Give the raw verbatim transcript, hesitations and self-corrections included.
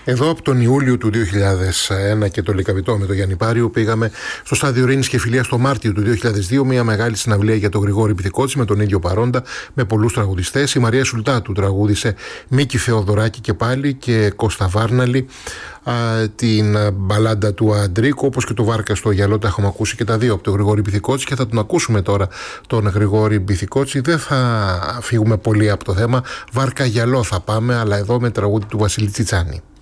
Εδώ από τον Ιούλιο του δύο χιλιάδες ένα και το Λυκαβητό με τον Γιάννη Πάριο πήγαμε στο στάδιο Ειρήνης και Φιλίας το Μάρτιο του δύο χιλιάδες δύο, μια μεγάλη συναυλία για τον Γρηγόρη Πυθικότση με τον ίδιο παρόντα, με πολλούς τραγουδιστές. Η Μαρία Σουλτάτου τραγούδισε Μίκη Θεοδωράκη και πάλι και Κώστα Βάρναλη, α, την μπαλάντα του Αντρίκου, όπως και το Βάρκα στο γυαλό. Τα έχουμε ακούσει και τα δύο από τον Γρηγόρη Πυθικότση και θα τον ακούσουμε τώρα τον Γρηγόρη Πυθικότση. Δεν θα φύγουμε πολύ από το θέμα. Βάρκα γυαλό θα πάμε, αλλά εδώ με τραγούδι του Βασίλη Τσιτσάνη.